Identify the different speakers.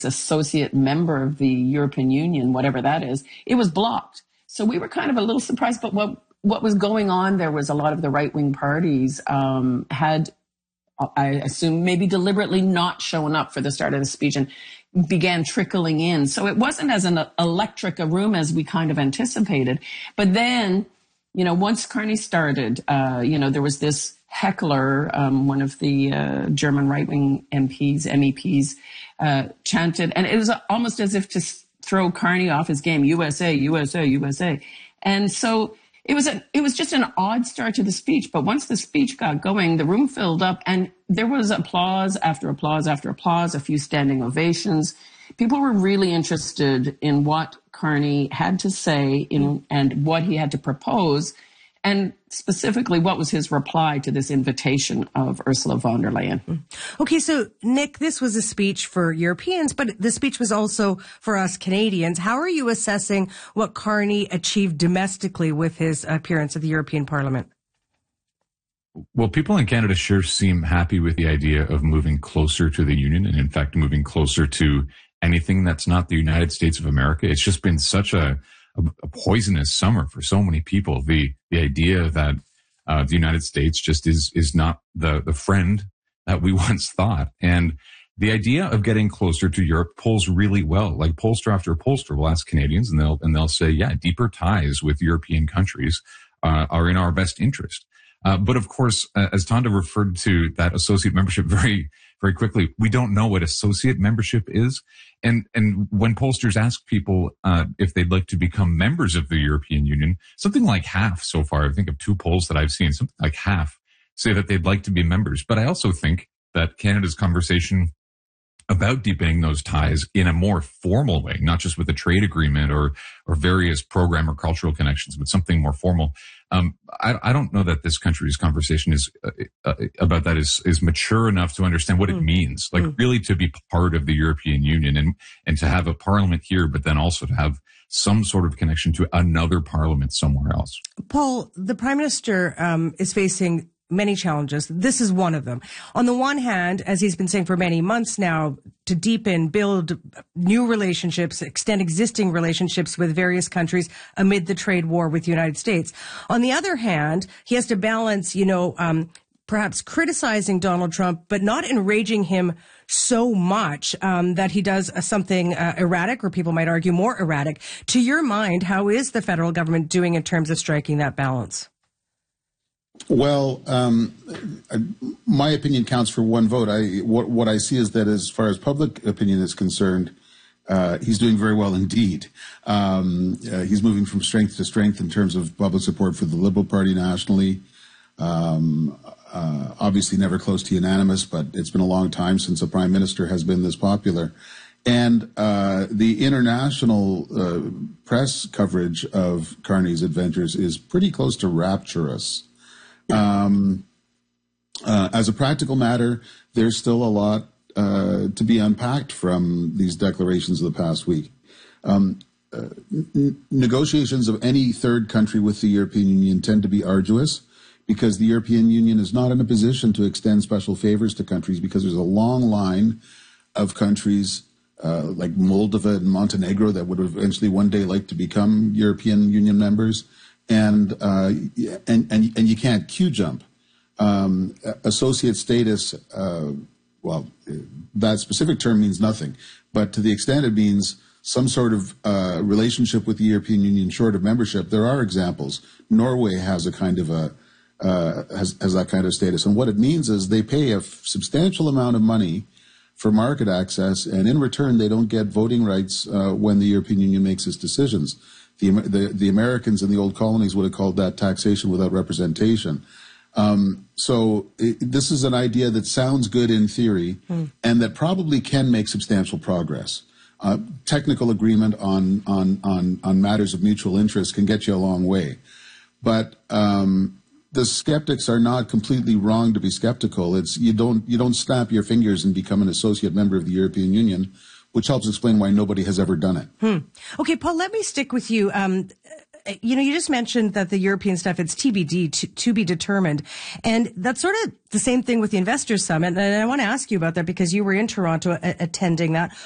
Speaker 1: associate member of the European Union, whatever that is, it was blocked. So we were kind of a little surprised, but what was going on there was a lot of the right-wing parties had, I assume, maybe deliberately not shown up for the start of the speech and began trickling in. So it wasn't as an electric a room as we kind of anticipated. But then, once Carney started, there was this heckler, one of the German right-wing MEPs, chanted, and it was almost as if to throw Carney off his game, USA, USA, USA. And so it was just an odd start to the speech. But once the speech got going, the room filled up and there was applause after applause after applause, a few standing ovations. People were really interested in what Carney had to say and what he had to propose, and specifically what was his reply to this invitation of Ursula von der Leyen.
Speaker 2: Okay, so Nick, this was a speech for Europeans, but the speech was also for us Canadians. How are you assessing what Carney achieved domestically with his appearance at the European Parliament?
Speaker 3: Well, people in Canada sure seem happy with the idea of moving closer to the Union, and in fact, moving closer to anything that's not the United States of America. It's just been such a poisonous summer for so many people. The idea that the United States just is not the friend that we once thought. And the idea of getting closer to Europe polls really well. Like pollster after pollster will ask Canadians and they'll say, yeah, deeper ties with European countries are in our best interest. But of course, as Tonda referred to that associate membership very, very quickly, we don't know what associate membership is. And when pollsters ask people if they'd like to become members of the European Union, something like half so far, I think of 2 polls that I've seen, something like half say that they'd like to be members. But I also think that Canada's conversation about deepening those ties in a more formal way, not just with a trade agreement or various program or cultural connections, but something more formal. I don't know that this country's conversation is about that is mature enough to understand what it means, like really to be part of the European Union and to have a parliament here, but then also to have some sort of connection to another parliament somewhere else.
Speaker 2: Paul, the Prime Minister is facing many challenges. This is one of them. On the one hand, as he's been saying for many months now, to deepen, build new relationships, extend existing relationships with various countries amid the trade war with the United States. On the other hand, he has to balance, perhaps criticizing Donald Trump, but not enraging him so much that he does something erratic, or people might argue more erratic. To your mind, how is the federal government doing in terms of striking that balance?
Speaker 4: Well, my opinion counts for one vote. What I see is that as far as public opinion is concerned, he's doing very well indeed. He's moving from strength to strength in terms of public support for the Liberal Party nationally. Obviously never close to unanimous, but it's been a long time since a prime minister has been this popular. And the international press coverage of Carney's adventures is pretty close to rapturous. As a practical matter, there's still a lot to be unpacked from these declarations of the past week. Negotiations of any third country with the European Union tend to be arduous because the European Union is not in a position to extend special favors to countries because there's a long line of countries like Moldova and Montenegro that would eventually one day like to become European Union members. And you can't queue jump. Associate status, that specific term means nothing. But to the extent it means some sort of relationship with the European Union short of membership, there are examples. Norway has a kind of has that kind of status. And what it means is they pay a substantial amount of money for market access, and in return they don't get voting rights when the European Union makes its decisions. The Americans in the old colonies would have called that taxation without representation. This is an idea that sounds good in theory and that probably can make substantial progress. Technical agreement on matters of mutual interest can get you a long way. But the skeptics are not completely wrong to be skeptical. You don't snap your fingers and become an associate member of the European Union, which helps explain why nobody has ever done it.
Speaker 2: Okay, Paul, let me stick with you. You just mentioned that the European stuff, it's TBD, to be determined. And that's sort of the same thing with the Investors Summit. And I want to ask you about that because you were in Toronto attending that.